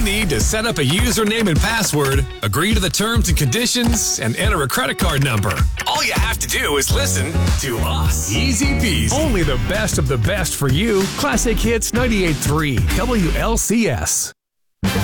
need to set up a username and password, agree to the terms and conditions, and enter a credit card number. All you have to do is listen to us. Easy peasy. Only the best of the best for you. Classic Hits 98.3 WLCS.